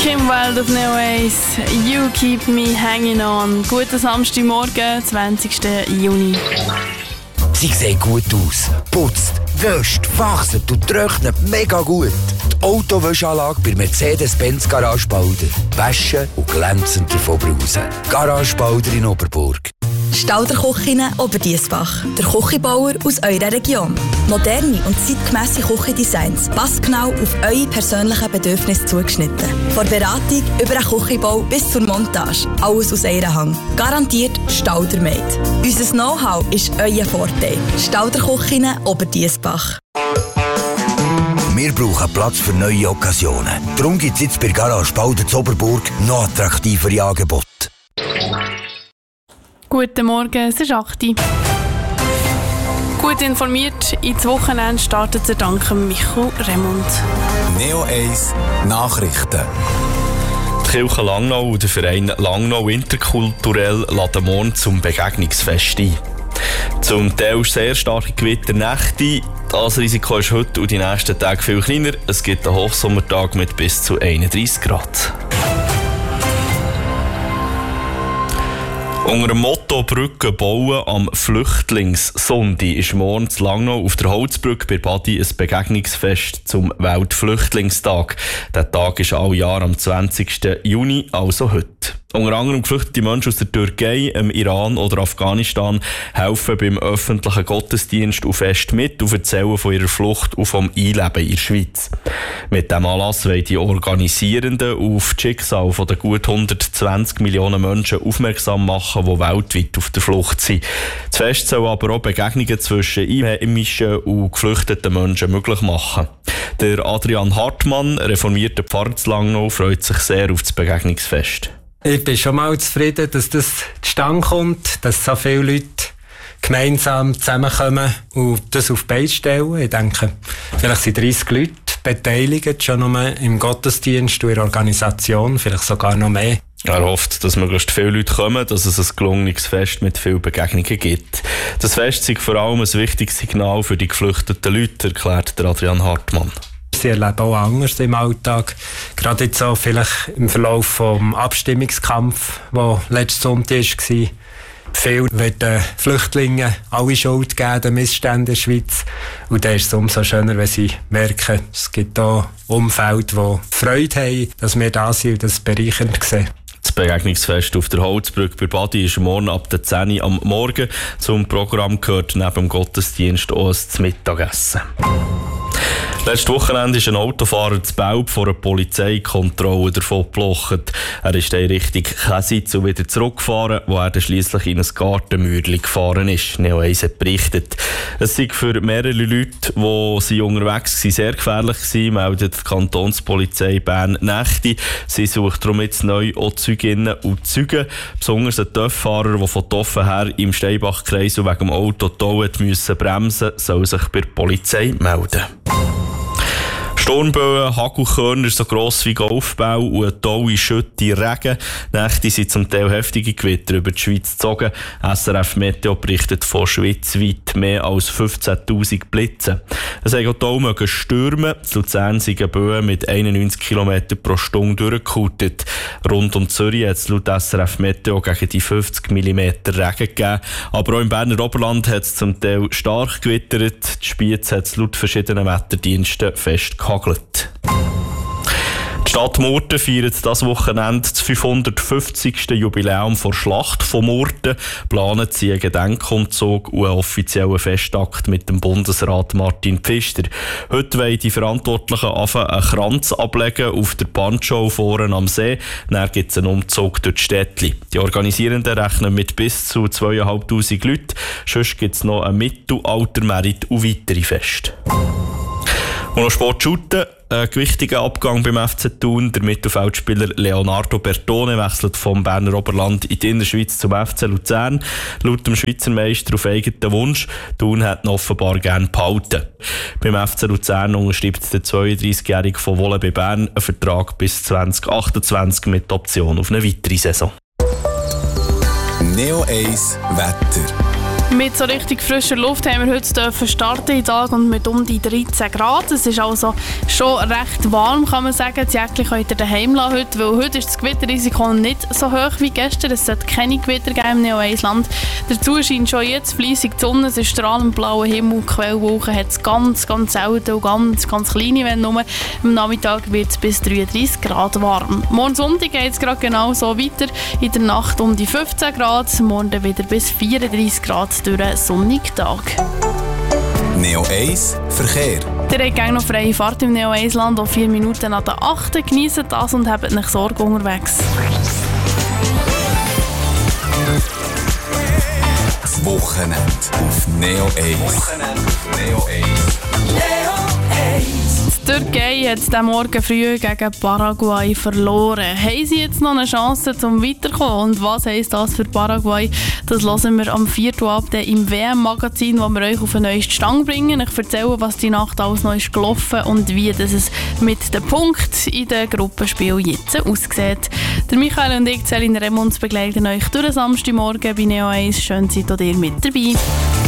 Kim Wilde auf Neo Ace, You Keep Me Hanging On. Guten Samstagmorgen, 20. Juni. Sie sieht gut aus, putzt, wäscht, wachset und trocknet mega gut. Die Autowäschanlage bei Mercedes-Benz Garage Bauder. Waschen und glänzend davon brausen. Garage Bauder in Oberburg. Stauder-Küchinnen Oberdiessbach. Der Küchenbauer aus eurer Region. Moderne und zeitgemässe Küchendesigns, passgenau auf eure persönlichen Bedürfnisse zugeschnitten. Von Beratung über den Küchenbau bis zur Montage. Alles aus einer Hand. Garantiert Stauder-made. Unser Know-how ist euer Vorteil. Stauder-Küchinnen Oberdiessbach. Wir brauchen Platz für neue Occasionen. Darum gibt es jetzt bei Garage Bauder zu Oberburg noch attraktivere Angebote. Guten Morgen, es ist 8 Uhr. Gut informiert, ins Wochenende startet der dank Michael Remund. Neo Ace Nachrichten. Die Kirche Langnau und der Verein Langnau Interkulturell laden morgen zum Begegnungsfest ein. Zum Teil sehr starke Gewitternächte. Das Risiko ist heute und die nächsten Tage viel kleiner. Es gibt einen Hochsommertag mit bis zu 31 Grad. Unter dem Motto «Brücken bauen am Flüchtlingssonntag» ist morgen in Langnau auf der Holzbrücke bei Badi ein Begegnungsfest zum Weltflüchtlingstag. Der Tag ist all Jahr am 20. Juni, also heute. Unter anderem geflüchtete Menschen aus der Türkei, dem Iran oder Afghanistan helfen beim öffentlichen Gottesdienst und Fest mit und erzählen von ihrer Flucht und vom Einleben in der Schweiz. Mit diesem Anlass wollen die Organisierenden auf das Schicksal von den gut 120 Millionen Menschen aufmerksam machen, die weltweit auf der Flucht sind. Das Fest soll aber auch Begegnungen zwischen einheimischen und geflüchteten Menschen möglich machen. Der Adrian Hartmann, reformierter Pfarrer zu Langnau, freut sich sehr auf das Begegnungsfest. Ich bin schon mal zufrieden, dass das zustande kommt, dass so viele Leute gemeinsam zusammenkommen und das auf die Beine stellen. Ich denke, vielleicht sind 30 Leute beteiligt, schon nur im Gottesdienst und in der Organisation, vielleicht sogar noch mehr. Er hofft, dass möglichst viele Leute kommen, dass es ein gelungenes Fest mit vielen Begegnungen gibt. Das Fest ist vor allem ein wichtiges Signal für die geflüchteten Leute, erklärt der Adrian Hartmann. Sie erleben auch anders im Alltag. Gerade jetzt auch vielleicht im Verlauf des Abstimmungskampfs, der letzten Sonntag war. Viele wollen den Flüchtlingen alle Schuld geben, den Missständen in der Schweiz. Und dann ist es umso schöner, wenn sie merken, es gibt auch Umfelder, die Freude haben, dass wir da sind und das bereichernd sehen. Das Begegnungsfest auf der Holzbrücke bei Badi ist morgen ab der 10 Uhr am Morgen. Zum Programm gehört neben dem Gottesdienst auch ein Mittagessen. Letztes Wochenende ist ein Autofahrer zu Belp vor einer Polizeikontrolle davongeplocht. Er ist in Richtung Käsitz und wieder zurückgefahren, wo er dann schliesslich in ein Gartenmürli gefahren ist. Neo Ace hat berichtet. Es sei für mehrere Leute, die unterwegs waren, sehr gefährlich gewesen, meldet die Kantonspolizei Bern-Nächti. Sie sucht darum jetzt neu auch Zeuginnen und Zeugen. Besonders ein TÜV-Fahrer, der von Toffen her im Steinbach-Kreis wegen dem Auto bremsen musste, soll sich bei der Polizei melden. Sturmböen, Hagelkörner so gross wie Golfbau und eine tolle Schütte Regen. Nächte sind zum Teil heftige Gewitter über die Schweiz gezogen. SRF Meteo berichtet von schweizweit mehr als 15'000 Blitzen. Es haben auch toll stürmen. In Luzern sind Böen mit 91 km pro Stunde durchgekutet. Rund um Zürich hat es laut SRF Meteo gegen die 50 mm Regen gegeben. Aber auch im Berner Oberland hat es zum Teil stark gewittert. Die Spiez hat es laut verschiedenen Wetterdiensten festgehalten. Die Stadt Murten feiert dieses Wochenende das 550. Jubiläum der Schlacht von Murten. Planen sie einen Gedenkumzug und einen offiziellen Festakt mit dem Bundesrat Martin Pfister. Heute wollen die Verantwortlichen anfangen, einen Kranz ablegen auf der Bandschau vorne am See. Dann gibt es einen Umzug durch die Städtli. Die Organisierenden rechnen mit bis zu 2500 Leuten. Sonst gibt es noch einen Mittelalter-Merit und weitere Feste. Und noch Sport-Shooten. Ein gewichtiger Abgang beim FC Thun. Der Mittelfeldspieler Leonardo Bertone wechselt vom Berner Oberland in die Innerschweiz zum FC Luzern. Laut dem Schweizer Meister auf eigenen Wunsch. Thun hat ihn offenbar gerne behalten. Beim FC Luzern unterschreibt der 32-Jährige von Wolle bei Bern einen Vertrag bis 2028 mit Option auf eine weitere Saison. Neo Ace Wetter. Mit so richtig frischer Luft haben wir heute starten in Tag und mit um die 13 Grad. Es ist also schon recht warm, kann man sagen. Das Jäckchen könnt ihr daheim lassen heute, weil heute ist das Gewitterrisiko nicht so hoch wie gestern. Es sollte keine Gewitter geben im Neo-Eisland. Dazu scheint schon jetzt fleissig die Sonne, es ist strahlend blauer Himmel, Quellwolken hat es ganz, ganz selten und ganz, ganz kleine, wenn nur. Am Nachmittag wird es bis 33 Grad warm. Morgen Sonntag geht es gerade genau so weiter. In der Nacht um die 15 Grad, morgen wieder bis 34 Grad durch einen sonnigen Tag. Neo 1 Verkehr. Ihr habt noch freie Fahrt im Neo-Eisland, auf 4 Minuten nach der 8. Genießt das und habt nicht Sorge unterwegs. Das Wochenende auf Neo 1. Die Türkei hat diesen Morgen früh gegen Paraguay verloren. Haben sie jetzt noch eine Chance zum Weiterkommen? Und was heisst das für Paraguay? Das hören wir am 4. ab im WM-Magazin, wo wir euch auf eine neueste Stange bringen. Ich erzähle, was die Nacht alles noch ist gelaufen und wie das es mit den Punkten in den Gruppenspielen jetzt aussieht. Der Michael und ich, Celine Remonds, begleiten euch durch den Samstagmorgen bei Neo 1. Schön seid ihr mit dabei.